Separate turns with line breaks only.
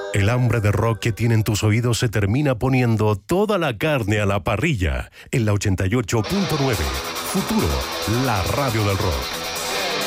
El hambre de rock que tienen tus oídos se termina poniendo toda la carne a la parrilla en la 88.9. Futuro, la radio del rock.